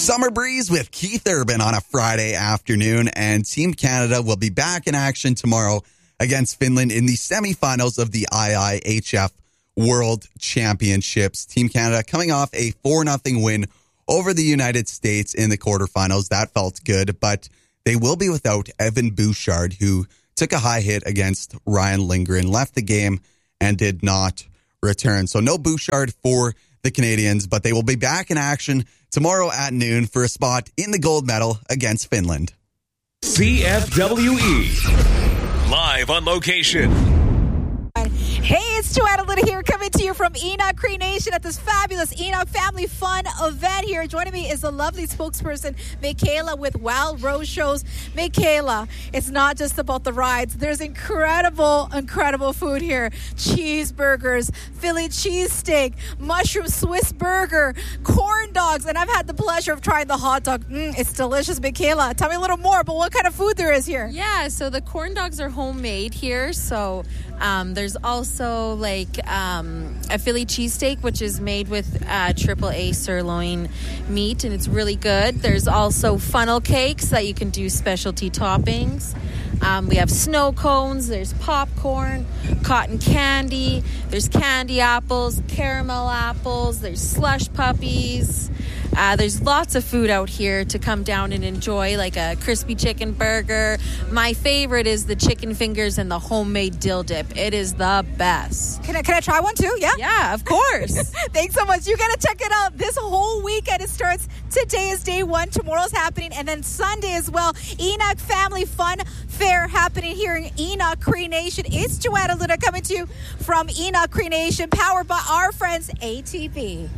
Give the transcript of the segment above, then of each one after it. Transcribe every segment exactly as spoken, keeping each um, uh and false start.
Summer Breeze with Keith Urban on a Friday afternoon, and Team Canada will be back in action tomorrow against Finland in the semifinals of the I I H F World Championships. Team Canada coming off a four nothing win over the United States in the quarterfinals. That felt good, but they will be without Evan Bouchard, who took a high hit against Ryan Lindgren, left the game, and did not return. So no Bouchard for the Canadians, but they will be back in action tomorrow at noon for a spot in the gold medal against Finland. C F W E, live on location. Hey, it's Joanna Litta here, coming to you from Enoch Cree Nation at this fabulous Enoch Family Fun event here. Joining me is the lovely spokesperson, Michaela with Wild Rose Shows. Michaela, it's not just about the rides. There's incredible, incredible food here. Cheeseburgers, Philly cheesesteak, mushroom Swiss burger, corn dogs, and I've had the pleasure of trying the hot dog. Mm, it's delicious. Michaela, tell me a little more about what kind of food there is here. Yeah, so the corn dogs are homemade here, so um, there's also Also, like um, a Philly cheesesteak, which is made with uh, triple A sirloin meat, and it's really good. There's also funnel cakes that you can do specialty toppings. Um, we have snow cones, there's popcorn, cotton candy, there's candy apples, caramel apples, there's slush puppies. Uh, there's lots of food out here to come down and enjoy, like a crispy chicken burger. My favorite is the chicken fingers and the homemade dill dip. It is the best. Can I, can I try one too? Yeah? Yeah, of course. Thanks so much. You got to check it out this whole weekend. It starts today is day one. Tomorrow's happening. And then Sunday as well. Enoch Family Fun Fair happening here in Enoch Cree Nation. It's Joanna Litta coming to you from Enoch Cree Nation, powered by our friends A T B.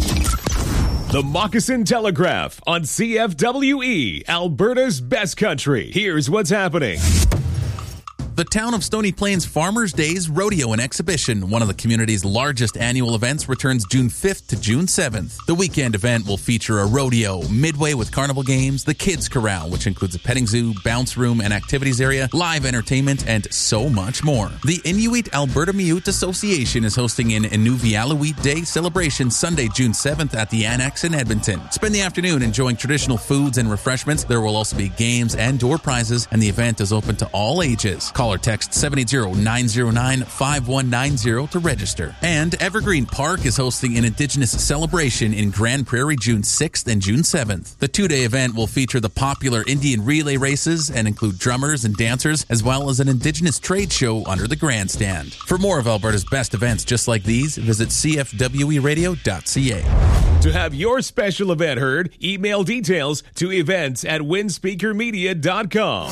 The Moccasin Telegraph on C F W E, Alberta's best country. Here's what's happening. The Town of Stony Plains Farmers Days Rodeo and Exhibition, one of the community's largest annual events, returns June fifth to June seventh. The weekend event will feature a rodeo, midway with carnival games, the Kids Corral, which includes a petting zoo, bounce room, and activities area, live entertainment, and so much more. The Inuit Alberta Miute Association is hosting an Inuvialuit Day celebration Sunday, June seventh at the Annex in Edmonton. Spend the afternoon enjoying traditional foods and refreshments. There will also be games and door prizes, and the event is open to all ages. Call or text seven eight zero, nine zero nine, five one nine zero to register. And Evergreen Park is hosting an Indigenous celebration in Grand Prairie June sixth and June seventh. The two-day event will feature the popular Indian relay races and include drummers and dancers, as well as an Indigenous trade show under the grandstand. For more of Alberta's best events just like these, visit c f w e radio dot c a. To have your special event heard, email details to events at winspeaker media dot com.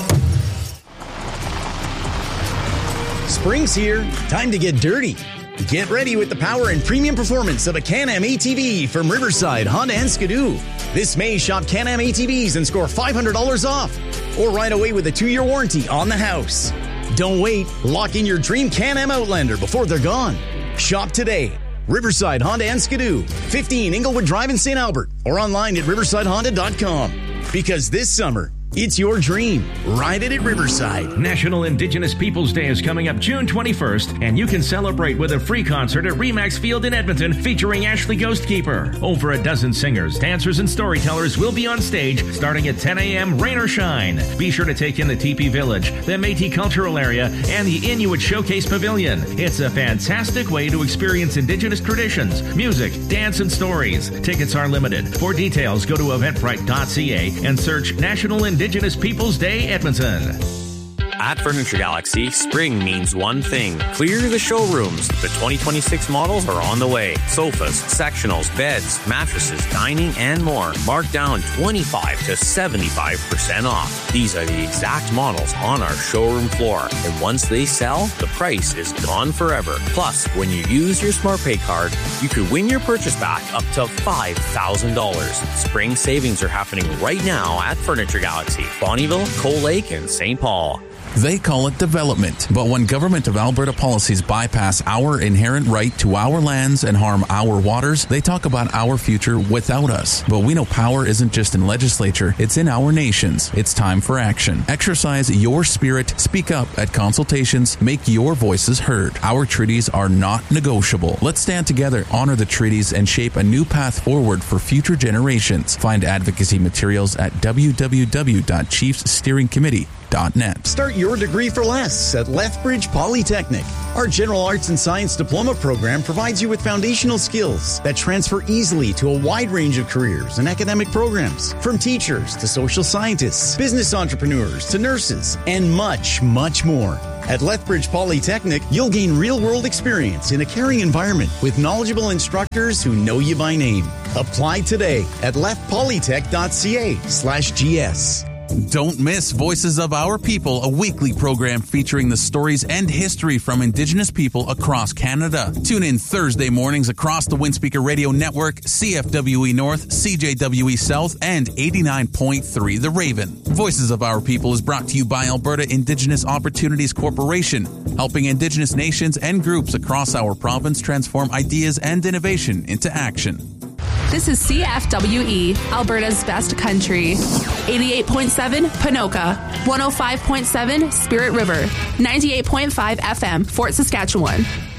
Spring's here. Time to get dirty. Get ready with the power and premium performance of a Can-Am A T V from Riverside, Honda, and Skidoo. This May, shop Can-Am A T Vs and score five hundred dollars off. Or ride away with a two-year warranty on the house. Don't wait. Lock in your dream Can-Am Outlander before they're gone. Shop today. Riverside, Honda, and Skidoo. fifteen Inglewood Drive in Saint Albert. Or online at riverside honda dot com. Because this summer, it's your dream. Ride it at Riverside. National Indigenous Peoples Day is coming up June twenty-first, and you can celebrate with a free concert at Remax Field in Edmonton featuring Ashley Ghostkeeper. Over a dozen singers, dancers, and storytellers will be on stage starting at ten a.m. rain or shine. Be sure to take in the Teepee Village, the Métis Cultural Area, and the Inuit Showcase Pavilion. It's a fantastic way to experience Indigenous traditions, music, dance, and stories. Tickets are limited. For details, go to eventbrite dot c a and search National Indigenous Indigenous Peoples Day, Edmonton. At Furniture Galaxy, spring means one thing. Clear the showrooms. The twenty twenty-six models are on the way. Sofas, sectionals, beds, mattresses, dining, and more. Marked down twenty-five to seventy-five percent off. These are the exact models on our showroom floor. And once they sell, the price is gone forever. Plus, when you use your SmartPay card, you could win your purchase back up to five thousand dollars. Spring savings are happening right now at Furniture Galaxy, Bonnyville, Coal Lake, and Saint Paul. They call it development. But when Government of Alberta policies bypass our inherent right to our lands and harm our waters, they talk about our future without us. But we know power isn't just in legislature, it's in our nations. It's time for action. Exercise your spirit, speak up at consultations, make your voices heard. Our treaties are not negotiable. Let's stand together, honor the treaties, and shape a new path forward for future generations. Find advocacy materials at w w w dot chiefs steering committee dot net. Start your degree for less at Lethbridge Polytechnic. Our General Arts and Science Diploma program provides you with foundational skills that transfer easily to a wide range of careers and academic programs, from teachers to social scientists, business entrepreneurs to nurses, and much, much more. At Lethbridge Polytechnic, you'll gain real-world experience in a caring environment with knowledgeable instructors who know you by name. Apply today at leftpolytech dot c a slash g s. Don't miss Voices of Our People, a weekly program featuring the stories and history from Indigenous people across Canada. Tune in Thursday mornings across the Windspeaker Radio Network, C F W E North, C J W E South, and eighty-nine point three The Raven. Voices of Our People is brought to you by Alberta Indigenous Opportunities Corporation, helping Indigenous nations and groups across our province transform ideas and innovation into action. This is C F W E, Alberta's best country. eighty-eight point seven Ponoka, one oh five point seven Spirit River, ninety-eight point five F M, Fort Saskatchewan.